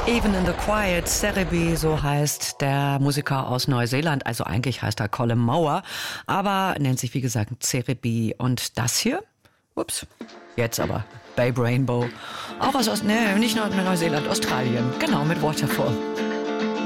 Even in the Quiet, Cerebi, so heißt der Musiker aus Neuseeland. Also eigentlich heißt er Colin Mower, aber nennt sich wie gesagt Cerebi. Und das hier, ups, jetzt aber Babe Rainbow, auch nicht nur Neuseeland, Australien, genau, mit Waterfall.